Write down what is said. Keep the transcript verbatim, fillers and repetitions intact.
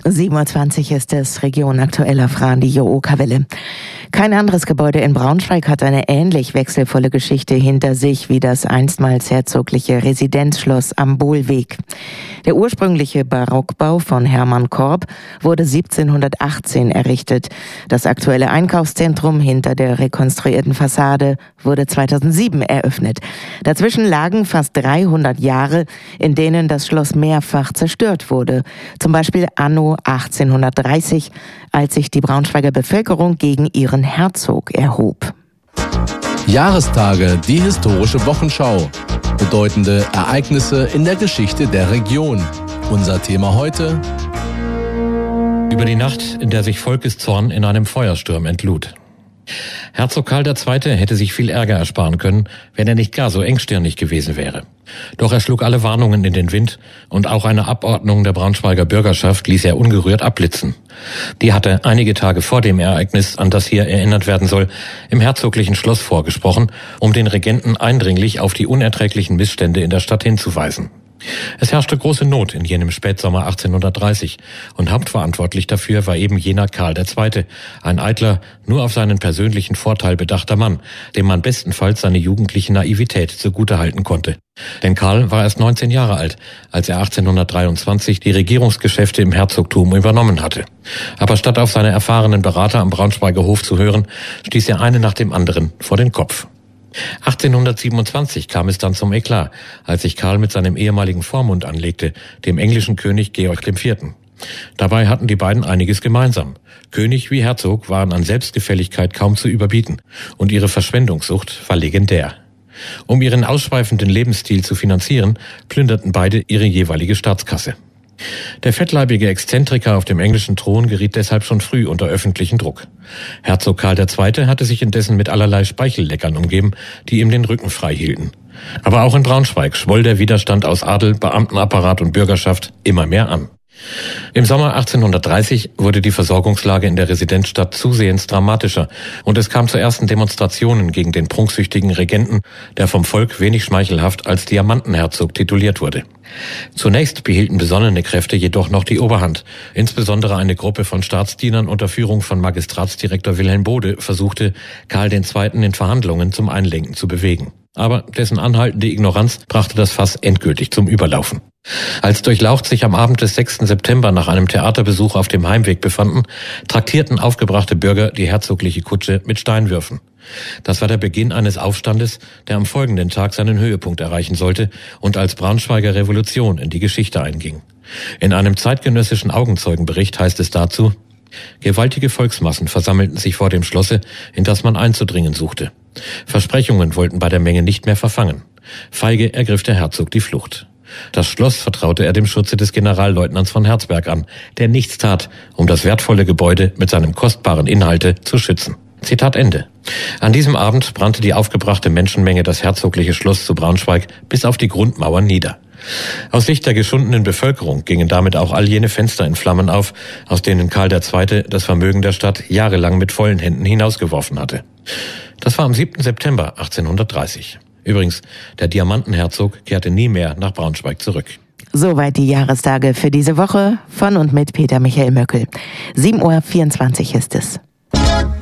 sieben Uhr zwanzig ist es, Region Aktuell erfahren die Jo Oka-Welle. Kein anderes Gebäude in Braunschweig hat eine ähnlich wechselvolle Geschichte hinter sich wie das einstmals herzogliche Residenzschloss am Bohlweg. Der ursprüngliche Barockbau von Hermann Korb wurde siebzehnhundertachtzehn errichtet. Das aktuelle Einkaufszentrum hinter der rekonstruierten Fassade wurde zweitausendsieben eröffnet. Dazwischen lagen fast dreihundert Jahre, in denen das Schloss mehrfach zerstört wurde. Zum Beispiel anno achtzehnhundertdreißig, als sich die Braunschweiger Bevölkerung gegen ihren Herzog erhob. Jahrestage, die historische Wochenschau. Bedeutende Ereignisse in der Geschichte der Region. Unser Thema heute: Über die Nacht, in der sich Volkeszorn in einem Feuersturm entlud. Herzog Karl der Zweite hätte sich viel Ärger ersparen können, wenn er nicht gar so engstirnig gewesen wäre. Doch er schlug alle Warnungen in den Wind und auch eine Abordnung der Braunschweiger Bürgerschaft ließ er ungerührt abblitzen. Die hatte einige Tage vor dem Ereignis, an das hier erinnert werden soll, im herzoglichen Schloss vorgesprochen, um den Regenten eindringlich auf die unerträglichen Missstände in der Stadt hinzuweisen. Es herrschte große Not in jenem Spätsommer achtzehnhundertdreißig und hauptverantwortlich dafür war eben jener Karl der Zweite, ein eitler, nur auf seinen persönlichen Vorteil bedachter Mann, dem man bestenfalls seine jugendliche Naivität zugutehalten konnte. Denn Karl war erst neunzehn Jahre alt, als er achtzehnhundertdreiundzwanzig die Regierungsgeschäfte im Herzogtum übernommen hatte. Aber statt auf seine erfahrenen Berater am Braunschweiger Hof zu hören, stieß er eine nach dem anderen vor den Kopf. achtzehnhundertsiebenundzwanzig kam es dann zum Eklat, als sich Karl mit seinem ehemaligen Vormund anlegte, dem englischen König Georg der Vierte. Dabei hatten die beiden einiges gemeinsam. König wie Herzog waren an Selbstgefälligkeit kaum zu überbieten und ihre Verschwendungssucht war legendär. Um ihren ausschweifenden Lebensstil zu finanzieren, plünderten beide ihre jeweilige Staatskasse. Der fettleibige Exzentriker auf dem englischen Thron geriet deshalb schon früh unter öffentlichen Druck. Herzog Karl der Zweite hatte sich indessen mit allerlei Speichelleckern umgeben, die ihm den Rücken frei hielten. Aber auch in Braunschweig schwoll der Widerstand aus Adel, Beamtenapparat und Bürgerschaft immer mehr an. Im Sommer achtzehnhundertdreißig wurde die Versorgungslage in der Residenzstadt zusehends dramatischer und es kam zu ersten Demonstrationen gegen den prunksüchtigen Regenten, der vom Volk wenig schmeichelhaft als Diamantenherzog tituliert wurde. Zunächst behielten besonnene Kräfte jedoch noch die Oberhand. Insbesondere eine Gruppe von Staatsdienern unter Führung von Magistratsdirektor Wilhelm Bode versuchte, Karl der Zweite in Verhandlungen zum Einlenken zu bewegen. Aber dessen anhaltende Ignoranz brachte das Fass endgültig zum Überlaufen. Als Durchlaucht sich am Abend des sechsten September nach einem Theaterbesuch auf dem Heimweg befanden, traktierten aufgebrachte Bürger die herzogliche Kutsche mit Steinwürfen. Das war der Beginn eines Aufstandes, der am folgenden Tag seinen Höhepunkt erreichen sollte und als Braunschweiger Revolution in die Geschichte einging. In einem zeitgenössischen Augenzeugenbericht heißt es dazu: Gewaltige Volksmassen versammelten sich vor dem Schlosse, in das man einzudringen suchte. Versprechungen wollten bei der Menge nicht mehr verfangen. Feige ergriff der Herzog die Flucht. Das Schloss vertraute er dem Schutze des Generalleutnants von Herzberg an, der nichts tat, um das wertvolle Gebäude mit seinem kostbaren Inhalte zu schützen. Zitat Ende. An diesem Abend brannte die aufgebrachte Menschenmenge das herzogliche Schloss zu Braunschweig bis auf die Grundmauern nieder. Aus Sicht der geschundenen Bevölkerung gingen damit auch all jene Fenster in Flammen auf, aus denen Karl der Zweite das Vermögen der Stadt jahrelang mit vollen Händen hinausgeworfen hatte. Das war am siebten September achtzehnhundertdreißig. Übrigens, der Diamantenherzog kehrte nie mehr nach Braunschweig zurück. Soweit die Jahrestage für diese Woche von und mit Peter Michael Möckel. sieben Uhr vierundzwanzig ist es.